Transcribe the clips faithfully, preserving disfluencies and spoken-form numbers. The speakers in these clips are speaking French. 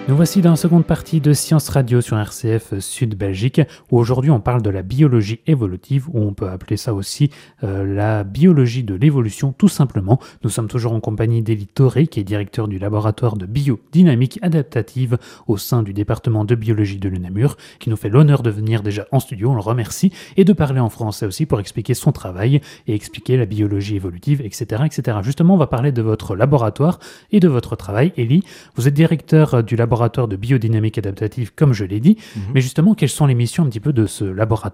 Nous voici dans la seconde partie de Science Radio sur R C F Sud Belgique, où aujourd'hui on parle de la biologie évolutive, ou on peut appeler ça aussi euh, la biologie de l'évolution tout simplement. Nous sommes toujours en compagnie d'Élie Thoré, qui est directeur du laboratoire de biodynamique adaptative au sein du département de biologie de l'U N A M U R, qui nous fait l'honneur de venir déjà en studio, on le remercie, et de parler en français aussi pour expliquer son travail et expliquer la biologie évolutive, et cetera, et cetera. Justement, on va parler de votre laboratoire et de votre travail. Élie, vous êtes directeur du laboratoire de biodynamique adaptative, comme je l'ai dit. Mm-hmm. Mais justement, quelles sont les missions un petit peu de ce laboratoire ?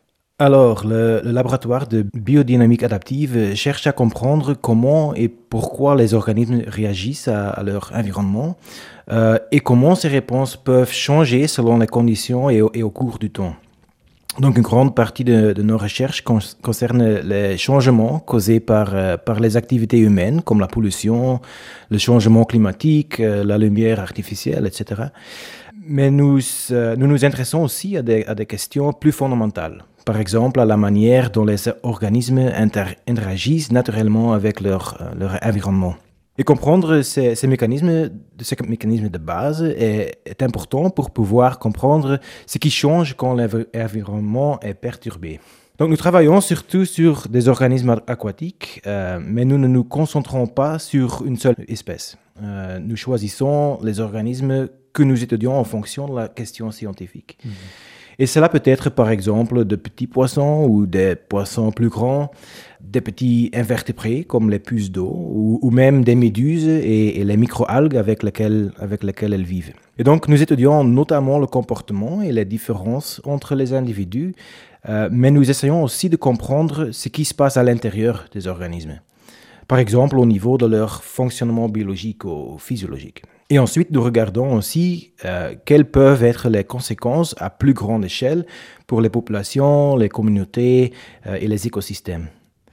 Alors, le, le laboratoire de biodynamique adaptive cherche à comprendre comment et pourquoi les organismes réagissent à, à leur environnement euh, et comment ces réponses peuvent changer selon les conditions et au, et au cours du temps. Donc, une grande partie de, de nos recherches con, concerne les changements causés par, euh, par les activités humaines, comme la pollution, le changement climatique, euh, la lumière artificielle, et cetera. Mais nous euh, nous, nous intéressons aussi à des, à des questions plus fondamentales. Par exemple, à la manière dont les organismes inter- interagissent naturellement avec leur, euh, leur environnement. Et comprendre ces, ces, mécanismes, ces mécanismes de base est, est important pour pouvoir comprendre ce qui change quand l'environnement est perturbé. Donc nous travaillons surtout sur des organismes aquatiques, euh, mais nous ne nous concentrons pas sur une seule espèce. Euh, nous choisissons les organismes que nous étudions en fonction de la question scientifique. Mmh. Et cela peut être par exemple de petits poissons ou des poissons plus grands, des petits invertébrés comme les puces d'eau ou, ou même des méduses et, et les microalgues avec lesquelles, avec lesquelles elles vivent. Et donc nous étudions notamment le comportement et les différences entre les individus, euh, mais nous essayons aussi de comprendre ce qui se passe à l'intérieur des organismes. Par exemple au niveau de leur fonctionnement biologique ou physiologique. Et ensuite, nous regardons aussi euh, quelles peuvent être les conséquences à plus grande échelle pour les populations, les communautés euh, et les écosystèmes.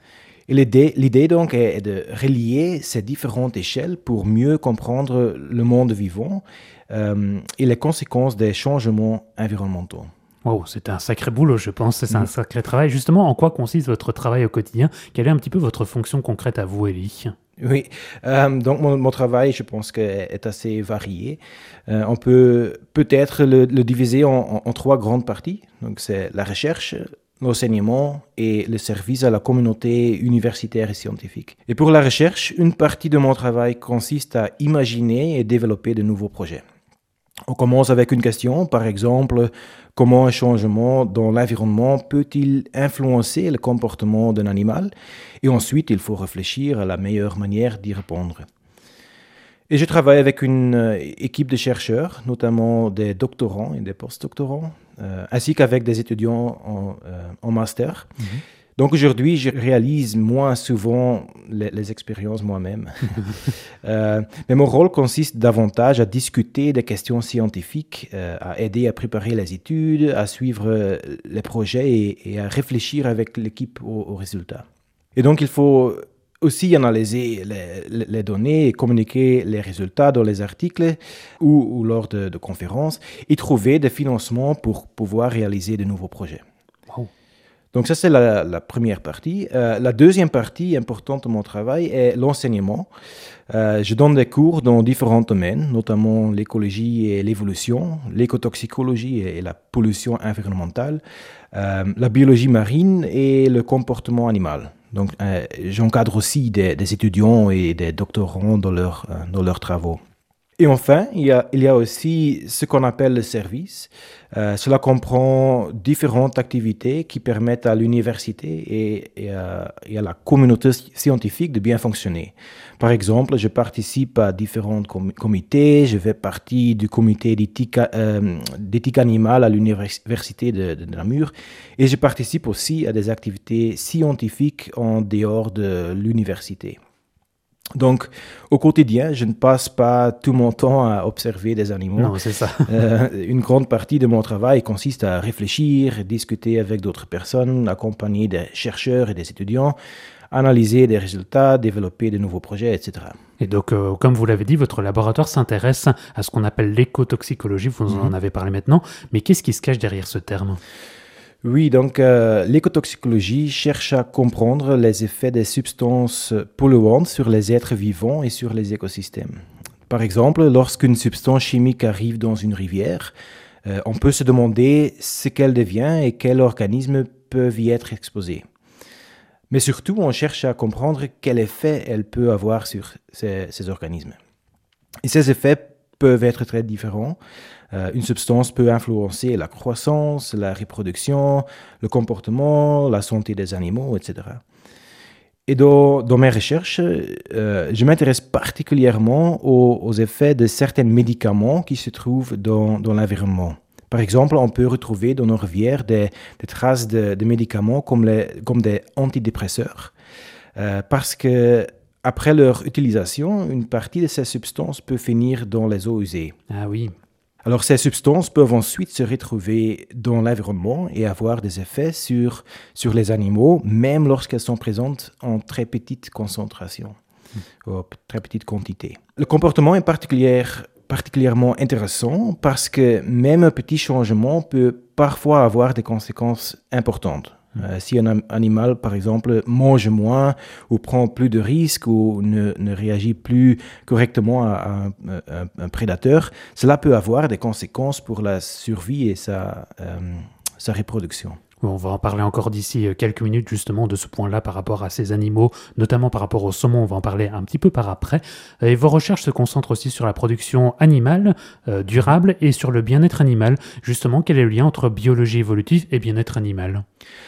Et l'idée, l'idée donc est de relier ces différentes échelles pour mieux comprendre le monde vivant euh, et les conséquences des changements environnementaux. Wow, c'est un sacré boulot, je pense, c'est mmh. un sacré travail. Justement, en quoi consiste votre travail au quotidien ? Quelle est un petit peu votre fonction concrète à vous, Élie ? Oui, euh, donc mon, mon travail, je pense, est assez varié. Euh, on peut peut-être le, le diviser en, en, en trois grandes parties. Donc, c'est la recherche, l'enseignement et le service à la communauté universitaire et scientifique. Et pour la recherche, une partie de mon travail consiste à imaginer et développer de nouveaux projets. On commence avec une question, par exemple, comment un changement dans l'environnement peut-il influencer le comportement d'un animal ? Et ensuite, il faut réfléchir à la meilleure manière d'y répondre. Et je travaille avec une euh, équipe de chercheurs, notamment des doctorants et des post-doctorants, euh, ainsi qu'avec des étudiants en, euh, en master. Mm-hmm. Donc aujourd'hui, je réalise moins souvent les, les expériences moi-même. euh, mais mon rôle consiste davantage à discuter des questions scientifiques, euh, à aider à préparer les études, à suivre les projets et, et à réfléchir avec l'équipe aux, aux résultats. Et donc il faut aussi analyser les, les données et communiquer les résultats dans les articles ou, ou lors de, de conférences et trouver des financements pour pouvoir réaliser de nouveaux projets. Wow. Donc ça, c'est la, la première partie. Euh, la deuxième partie importante de mon travail est l'enseignement. Euh, je donne des cours dans différents domaines, notamment l'écologie et l'évolution, l'écotoxicologie et la pollution environnementale, euh, la biologie marine et le comportement animal. Donc euh, j'encadre aussi des, des étudiants et des doctorants dans, leur, euh, dans leurs travaux. Et enfin, il y a, il y a aussi ce qu'on appelle le service. Euh, cela comprend différentes activités qui permettent à l'université et, et, à, et à la communauté scientifique de bien fonctionner. Par exemple, je participe à différents com- comités, je fais partie du comité d'éthique, euh, d'éthique animale à l'université de, de, de Namur et je participe aussi à des activités scientifiques en dehors de l'université. Donc, au quotidien, je ne passe pas tout mon temps à observer des animaux. Non, c'est ça. euh, une grande partie de mon travail consiste à réfléchir, discuter avec d'autres personnes, accompagner des chercheurs et des étudiants, analyser des résultats, développer de nouveaux projets, et cetera. Et donc, euh, comme vous l'avez dit, votre laboratoire s'intéresse à ce qu'on appelle l'écotoxicologie, vous mm-hmm. en avez parlé maintenant, mais qu'est-ce qui se cache derrière ce terme ? Oui, donc euh, l'écotoxicologie cherche à comprendre les effets des substances polluantes sur les êtres vivants et sur les écosystèmes. Par exemple, lorsqu'une substance chimique arrive dans une rivière, euh, on peut se demander ce qu'elle devient et quels organismes peuvent y être exposés. Mais surtout, on cherche à comprendre quel effet elle peut avoir sur ces, ces organismes. Et ces effets peuvent être très différents. Euh, une substance peut influencer la croissance, la reproduction, le comportement, la santé des animaux, et cetera. Et dans, dans mes recherches, euh, je m'intéresse particulièrement aux, aux effets de certains médicaments qui se trouvent dans, dans l'environnement. Par exemple, on peut retrouver dans nos rivières des, des traces de, de médicaments comme, les, comme des antidépresseurs, euh, parce que après leur utilisation, une partie de ces substances peut finir dans les eaux usées. Ah oui. Alors, ces substances peuvent ensuite se retrouver dans l'environnement et avoir des effets sur, sur les animaux, même lorsqu'elles sont présentes en très petite concentration, mmh. ou très petite quantité. Le comportement est particulier, particulièrement intéressant parce que même un petit changement peut parfois avoir des conséquences importantes. Euh, si un animal, par exemple, mange moins ou prend plus de risques ou ne, ne réagit plus correctement à un, un, un prédateur, cela peut avoir des conséquences pour la survie et sa, euh, sa reproduction. On va en parler encore d'ici quelques minutes justement de ce point-là par rapport à ces animaux, notamment par rapport au saumon, on va en parler un petit peu par après. Et vos recherches se concentrent aussi sur la production animale euh, durable et sur le bien-être animal. Justement, quel est le lien entre biologie évolutive et bien-être animal ?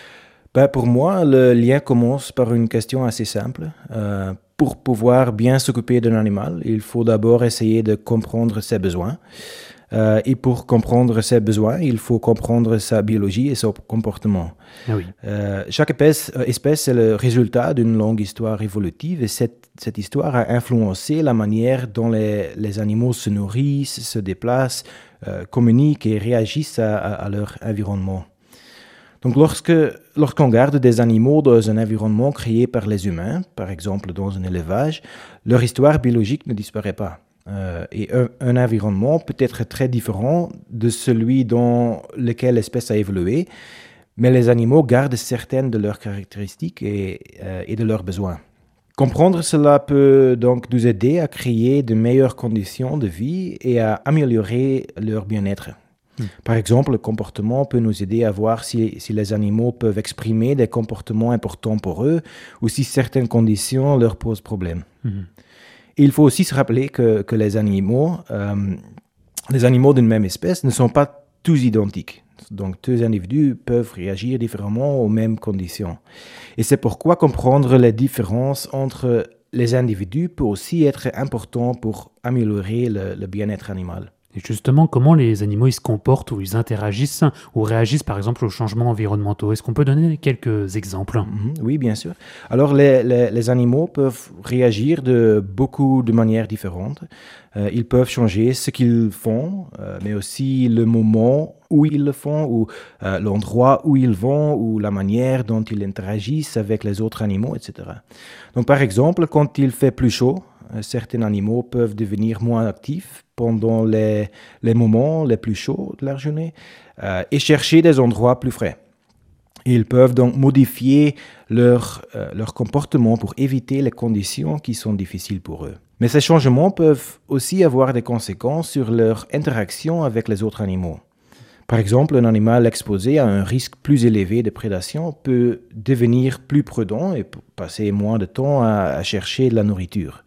Ben pour moi, le lien commence par une question assez simple. Euh, pour pouvoir bien s'occuper d'un animal, il faut d'abord essayer de comprendre ses besoins. Euh, et pour comprendre ses besoins, il faut comprendre sa biologie et son comportement. Ah oui. Euh, chaque espèce, espèce est le résultat d'une longue histoire évolutive et cette, cette histoire a influencé la manière dont les, les animaux se nourrissent, se déplacent, euh, communiquent et réagissent à, à, à leur environnement. Donc, lorsque, lorsqu'on garde des animaux dans un environnement créé par les humains, par exemple dans un élevage, leur histoire biologique ne disparaît pas. Euh, et un, un environnement peut être très différent de celui dans lequel l'espèce a évolué, mais les animaux gardent certaines de leurs caractéristiques et, euh, et de leurs besoins. Comprendre cela peut donc nous aider à créer de meilleures conditions de vie et à améliorer leur bien-être. Par exemple, le comportement peut nous aider à voir si, si les animaux peuvent exprimer des comportements importants pour eux ou si certaines conditions leur posent problème. Mmh. Et il faut aussi se rappeler que, que les animaux, euh, les animaux d'une même espèce ne sont pas tous identiques. Donc, deux individus peuvent réagir différemment aux mêmes conditions. Et c'est pourquoi comprendre les différences entre les individus peut aussi être important pour améliorer le, le bien-être animal. Et justement, comment les animaux ils se comportent ou ils interagissent ou réagissent par exemple aux changements environnementaux? Est-ce qu'on peut donner quelques exemples? Mmh, oui, bien sûr. Alors, les, les, les animaux peuvent réagir de beaucoup de manières différentes. Euh, ils peuvent changer ce qu'ils font, euh, mais aussi le moment où ils le font, ou euh, l'endroit où ils vont, ou la manière dont ils interagissent avec les autres animaux, et cetera. Donc, par exemple, quand il fait plus chaud, certains animaux peuvent devenir moins actifs pendant les, les moments les plus chauds de la journée euh, et chercher des endroits plus frais. Ils peuvent donc modifier leur, euh, leur comportement pour éviter les conditions qui sont difficiles pour eux. Mais ces changements peuvent aussi avoir des conséquences sur leur interaction avec les autres animaux. Par exemple, un animal exposé à un risque plus élevé de prédation peut devenir plus prudent et passer moins de temps à, à chercher de la nourriture.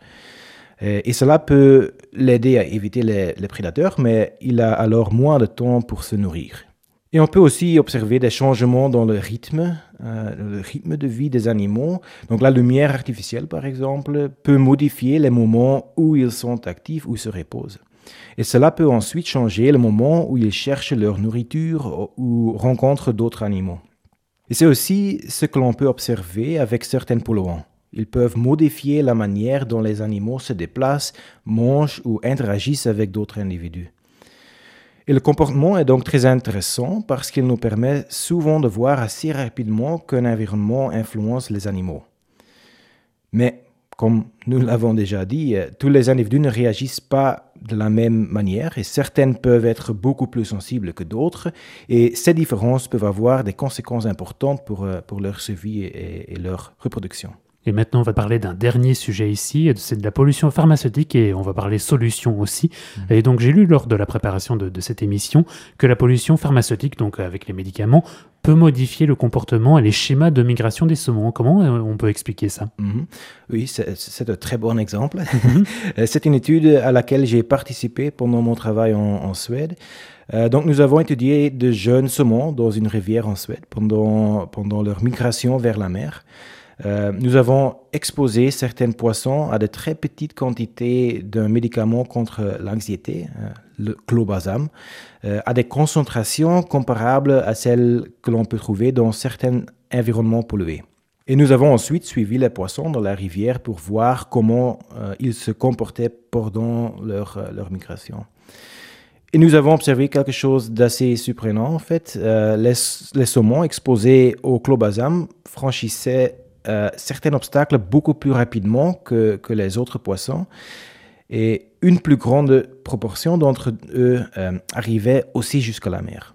Et cela peut l'aider à éviter les, les prédateurs, mais il a alors moins de temps pour se nourrir. Et on peut aussi observer des changements dans le rythme, euh, le rythme de vie des animaux. Donc la lumière artificielle, par exemple, peut modifier les moments où ils sont actifs ou se reposent. Et cela peut ensuite changer le moment où ils cherchent leur nourriture ou rencontrent d'autres animaux. Et c'est aussi ce que l'on peut observer avec certains polluants. Ils peuvent modifier la manière dont les animaux se déplacent, mangent ou interagissent avec d'autres individus. Et le comportement est donc très intéressant parce qu'il nous permet souvent de voir assez rapidement qu'un environnement influence les animaux. Mais, comme nous l'avons déjà dit, tous les individus ne réagissent pas de la même manière et certaines peuvent être beaucoup plus sensibles que d'autres et ces différences peuvent avoir des conséquences importantes pour, pour leur survie et, et leur reproduction. Et maintenant, on va parler d'un dernier sujet ici, c'est de la pollution pharmaceutique et on va parler solutions aussi. Mmh. Et donc, j'ai lu lors de la préparation de, de cette émission que la pollution pharmaceutique, donc avec les médicaments, peut modifier le comportement et les schémas de migration des saumons. Comment on peut expliquer ça ? Mmh. Oui, c'est, c'est un très bon exemple. Mmh. C'est une étude à laquelle j'ai participé pendant mon travail en, en Suède. Euh, donc, nous avons étudié de jeunes saumons dans une rivière en Suède pendant, pendant leur migration vers la mer. Euh, nous avons exposé certains poissons à de très petites quantités d'un médicament contre l'anxiété, euh, le clobazam, euh, à des concentrations comparables à celles que l'on peut trouver dans certains environnements pollués. Et nous avons ensuite suivi les poissons dans la rivière pour voir comment euh, ils se comportaient pendant leur, euh, leur migration. Et nous avons observé quelque chose d'assez surprenant en fait. Euh, les, les saumons exposés au clobazam franchissaient Euh, certains obstacles beaucoup plus rapidement que, que les autres poissons et une plus grande proportion d'entre eux euh, arrivaient aussi jusqu'à la mer.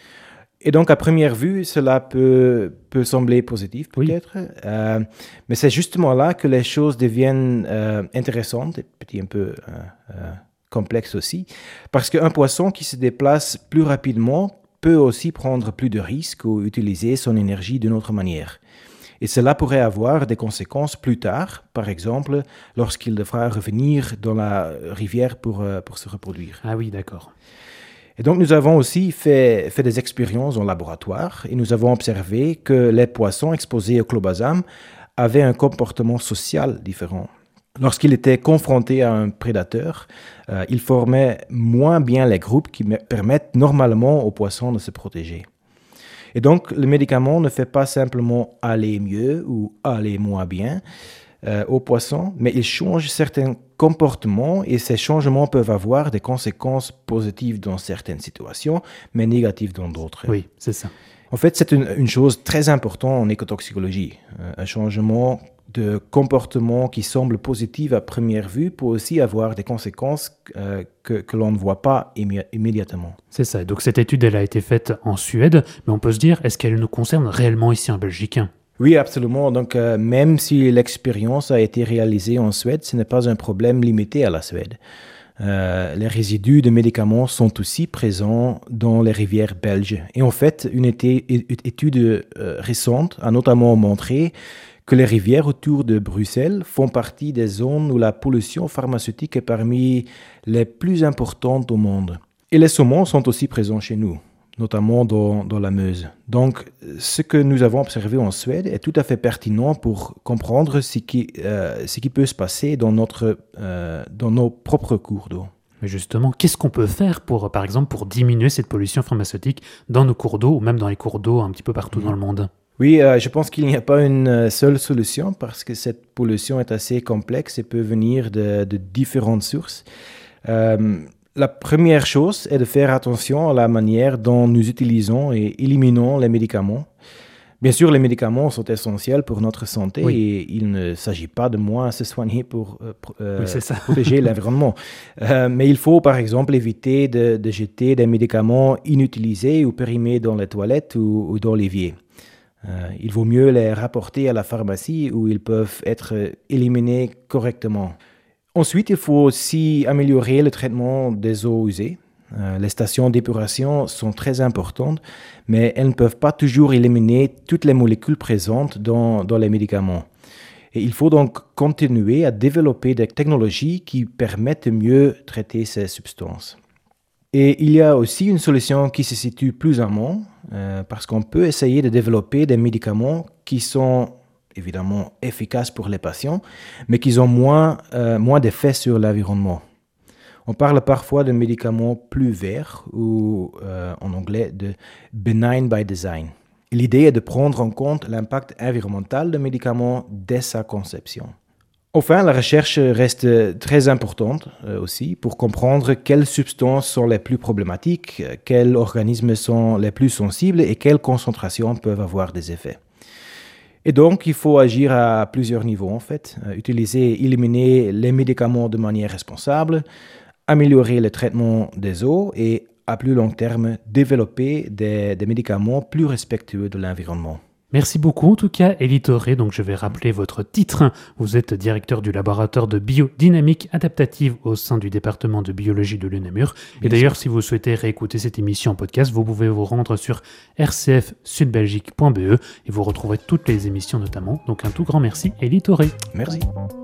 Et donc, à première vue, cela peut, peut sembler positif peut-être, oui. euh, mais c'est justement là que les choses deviennent euh, intéressantes et peut-être un peu euh, euh, complexes aussi, parce qu'un poisson qui se déplace plus rapidement peut aussi prendre plus de risques ou utiliser son énergie d'une autre manière. Et cela pourrait avoir des conséquences plus tard, par exemple, lorsqu'il devra revenir dans la rivière pour, euh, pour se reproduire. Ah oui, d'accord. Et donc, nous avons aussi fait, fait des expériences en laboratoire et nous avons observé que les poissons exposés au clobazam avaient un comportement social différent. Lorsqu'ils étaient confrontés à un prédateur, euh, ils formaient moins bien les groupes qui me- permettent normalement aux poissons de se protéger. Et donc, le médicament ne fait pas simplement aller mieux ou aller moins bien euh, aux poissons, mais il change certains comportements et ces changements peuvent avoir des conséquences positives dans certaines situations, mais négatives dans d'autres. Oui, c'est ça. En fait, c'est une, une chose très importante en écotoxicologie. Euh, un changement de comportement qui semble positif à première vue peut aussi avoir des conséquences euh, que, que l'on ne voit pas imé- immédiatement. C'est ça. Donc cette étude, elle a été faite en Suède, mais on peut se dire, est-ce qu'elle nous concerne réellement ici en Belgique ? Oui, absolument. Donc, euh, même si l'expérience a été réalisée en Suède, ce n'est pas un problème limité à la Suède. Euh, les résidus de médicaments sont aussi présents dans les rivières belges. Et en fait, une été- étude euh, récente a notamment montré que les rivières autour de Bruxelles font partie des zones où la pollution pharmaceutique est parmi les plus importantes au monde. Et les saumons sont aussi présents chez nous, notamment dans, dans la Meuse. Donc, ce que nous avons observé en Suède est tout à fait pertinent pour comprendre ce qui, euh, ce qui peut se passer dans, notre, euh, dans nos propres cours d'eau. Mais justement, qu'est-ce qu'on peut faire, pour, par exemple, pour diminuer cette pollution pharmaceutique dans nos cours d'eau ou même dans les cours d'eau un petit peu partout mmh. dans le monde ? Oui, euh, je pense qu'il n'y a pas une seule solution parce que cette pollution est assez complexe et peut venir de, de différentes sources. Euh, la première chose est de faire attention à la manière dont nous utilisons et éliminons les médicaments. Bien sûr, les médicaments sont essentiels pour notre santé oui. et il ne s'agit pas de moins se soigner pour euh, oui, protéger l'environnement. Euh, mais il faut, par exemple, éviter de, de jeter des médicaments inutilisés ou périmés dans les toilettes ou, ou dans l'évier. Euh, il vaut mieux les rapporter à la pharmacie où ils peuvent être éliminés correctement. Ensuite, il faut aussi améliorer le traitement des eaux usées. Euh, les stations d'épuration sont très importantes, mais elles ne peuvent pas toujours éliminer toutes les molécules présentes dans, dans les médicaments. Et il faut donc continuer à développer des technologies qui permettent de mieux traiter ces substances. Et il y a aussi une solution qui se situe plus amont, euh, parce qu'on peut essayer de développer des médicaments qui sont évidemment efficaces pour les patients, mais qui ont moins, euh, moins d'effet sur l'environnement. On parle parfois de médicaments plus verts, ou euh, en anglais de benign by design. L'idée est de prendre en compte l'impact environnemental des médicaments dès sa conception. Enfin, la recherche reste très importante euh, aussi pour comprendre quelles substances sont les plus problématiques, quels organismes sont les plus sensibles et quelles concentrations peuvent avoir des effets. Et donc, il faut agir à plusieurs niveaux en fait. Euh, utiliser, éliminer les médicaments de manière responsable, améliorer le traitement des eaux et, à plus long terme, développer des, des médicaments plus respectueux de l'environnement. Merci beaucoup en tout cas, Élie Thoré. Donc je vais rappeler votre titre. Vous êtes directeur du laboratoire de biodynamique adaptative au sein du département de biologie de l'U N A M U R. Et d'ailleurs, si vous souhaitez réécouter cette émission en podcast, vous pouvez vous rendre sur r c f sud belgique point b e et vous retrouverez toutes les émissions notamment. Donc un tout grand merci, Élie Thoré. Merci.